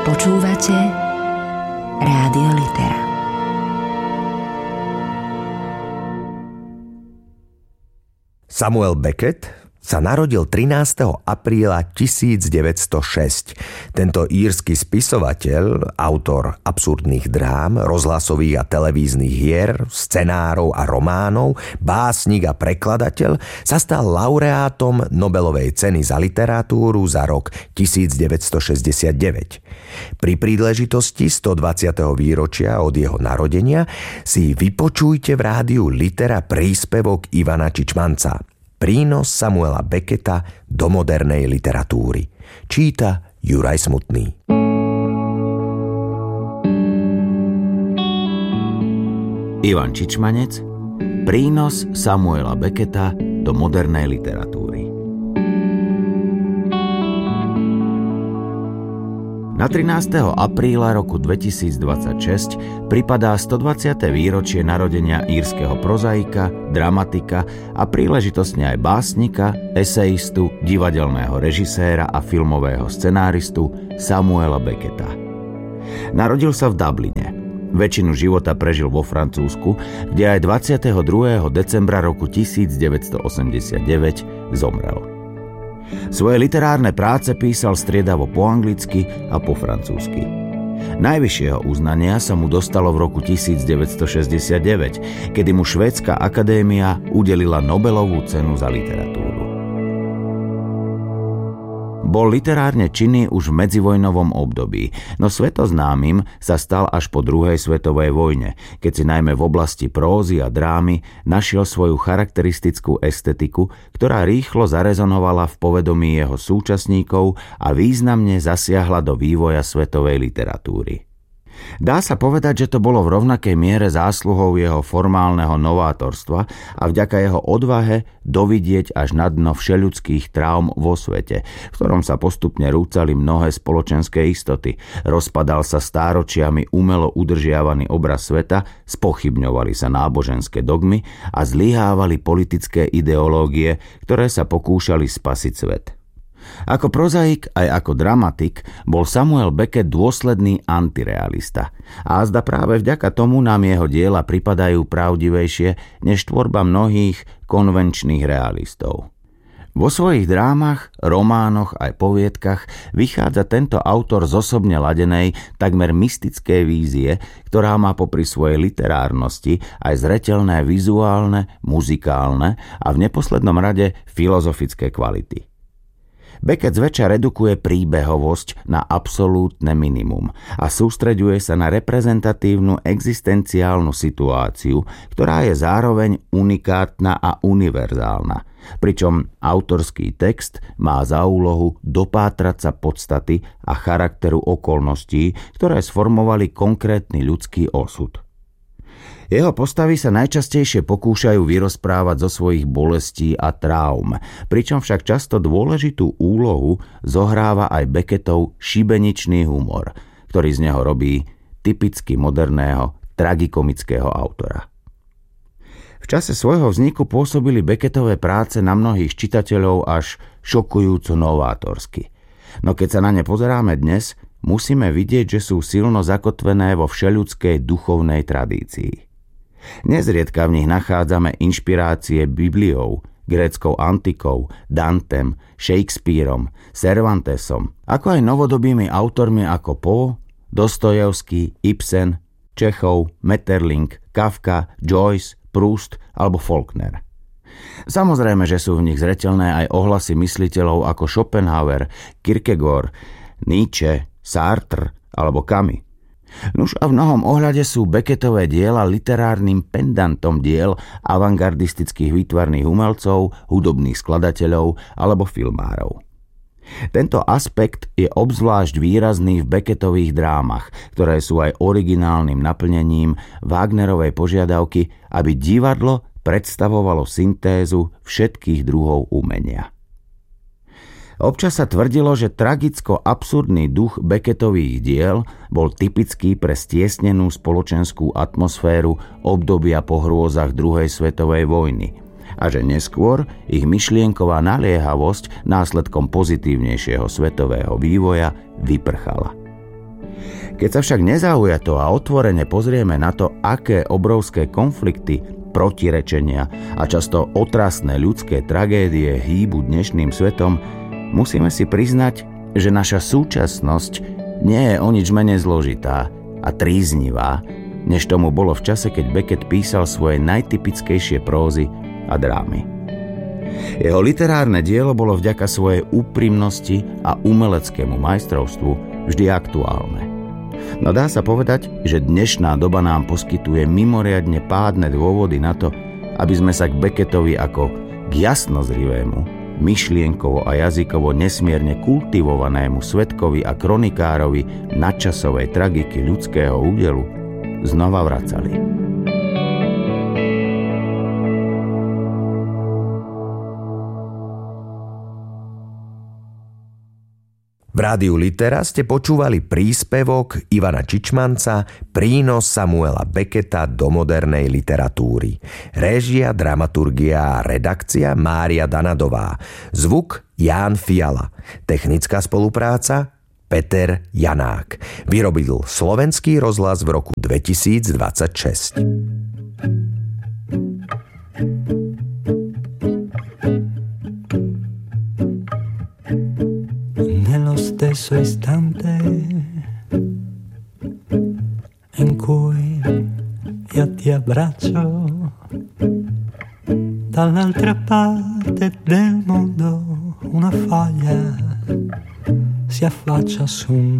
Počúvate Rádio Litera. Samuel Beckett sa narodil 13. apríla 1906. Tento írsky spisovateľ, autor absurdných drám, rozhlasových a televíznych hier, scenárov a románov, básnik a prekladateľ sa stal laureátom Nobelovej ceny za literatúru za rok 1969. Pri príležitosti 120. výročia od jeho narodenia si vypočujte v rádiu Litera príspevok Ivana Čičmanca. Prínos Samuela Becketta do modernej literatúry. Číta Juraj Smutný. Ivan Čičmanec. Prínos Samuela Becketta do modernej literatúry. Na 13. apríla roku 2026 pripadá 120. výročie narodenia írskeho prozaika, dramatika a príležitostne aj básnika, esejistu, divadelného režiséra a filmového scenáristu Samuela Becketta. Narodil sa v Dubline. Väčšinu života prežil vo Francúzsku, kde aj 22. decembra roku 1989 zomrel. Svoje literárne práce písal striedavo po anglicky a po francúzsky. Najvyššieho uznania sa mu dostalo v roku 1969, kedy mu Švédska akadémia udelila Nobelovú cenu za literatúru. Bol literárne činný už v medzivojnovom období, no svetoznámym sa stal až po druhej svetovej vojne, keď si najmä v oblasti prózy a drámy našiel svoju charakteristickú estetiku, ktorá rýchlo zarezonovala v povedomí jeho súčasníkov a významne zasiahla do vývoja svetovej literatúry. Dá sa povedať, že to bolo v rovnakej miere zásluhou jeho formálneho novátorstva a vďaka jeho odvahe dovidieť až na dno všeľudských traum vo svete, v ktorom sa postupne rúcali mnohé spoločenské istoty, rozpadal sa stáročiami umelo udržiavaný obraz sveta, spochybňovali sa náboženské dogmy a zlyhávali politické ideológie, ktoré sa pokúšali spasiť svet. Ako prozaik aj ako dramatik bol Samuel Beckett dôsledný antirealista a azda práve vďaka tomu nám jeho diela pripadajú pravdivejšie než tvorba mnohých konvenčných realistov. Vo svojich drámach, románoch aj poviedkach vychádza tento autor z osobne ladenej, takmer mystickej vízie, ktorá má popri svojej literárnosti aj zreteľné vizuálne, muzikálne a v neposlednom rade filozofické kvality. Beckett zväčša redukuje príbehovosť na absolútne minimum a sústreďuje sa na reprezentatívnu existenciálnu situáciu, ktorá je zároveň unikátna a univerzálna, pričom autorský text má za úlohu dopátrať sa podstaty a charakteru okolností, ktoré sformovali konkrétny ľudský osud. Jeho postavy sa najčastejšie pokúšajú vyrozprávať zo svojich bolestí a traum, pričom však často dôležitú úlohu zohráva aj Beckettov šibeničný humor, ktorý z neho robí typicky moderného tragikomického autora. V čase svojho vzniku pôsobili Beckettove práce na mnohých čitateľov až šokujúco novátorsky. No keď sa na ne pozeráme dnes, musíme vidieť, že sú silno zakotvené vo všeľudskej duchovnej tradícii. Nezriedka v nich nachádzame inšpirácie Bibliou, gréckou antikou, Dantem, Shakespearom, Cervantesom, ako aj novodobými autormi ako Poe, Dostojevský, Ibsen, Čechov, Metterlink, Kafka, Joyce, Proust alebo Faulkner. Samozrejme, že sú v nich zreteľné aj ohlasy mysliteľov ako Schopenhauer, Kierkegaard, Nietzsche, Sartre alebo Camus. Nuž a v mnohom ohľade sú Beckettové diela literárnym pendantom diel avantgardistických výtvarných umelcov, hudobných skladateľov alebo filmárov. Tento aspekt je obzvlášť výrazný v Beckettových drámach, ktoré sú aj originálnym naplnením Wagnerovej požiadavky, aby divadlo predstavovalo syntézu všetkých druhov umenia. Občas sa tvrdilo, že tragicko-absurdný duch Beckettových diel bol typický pre stiesnenú spoločenskú atmosféru obdobia po hrôzach druhej svetovej vojny a že neskôr ich myšlienková naliehavosť následkom pozitívnejšieho svetového vývoja vyprchala. Keď sa však nezaujato a otvorene pozrieme na to, aké obrovské konflikty, protirečenia a často otrasné ľudské tragédie hýbu dnešným svetom, musíme si priznať, že naša súčasnosť nie je o nič menej zložitá a tríznivá, než tomu bolo v čase, keď Beckett písal svoje najtypickejšie prózy a drámy. Jeho literárne dielo bolo vďaka svojej úprimnosti a umeleckému majstrovstvu vždy aktuálne. No dá sa povedať, že dnešná doba nám poskytuje mimoriadne pádne dôvody na to, aby sme sa k Beckettovi ako k jasnozrivému, myšlienkovo a jazykovo nesmierne kultivovanému svedkovi a kronikárovi nadčasovej tragiky ľudského údelu znova vracali. V Rádiu Litera ste počúvali príspevok Ivana Čičmanca Prínos Samuela Becketta do modernej literatúry. Réžia, dramaturgia a redakcia Mária Danadová. Zvuk Ján Fiala. Technická spolupráca Peter Janák. Vyrobil Slovenský rozhlas v roku 2026. Nello stesso istante in cui io ti abbraccio, dall'altra parte del mondo una foglia si affaccia su un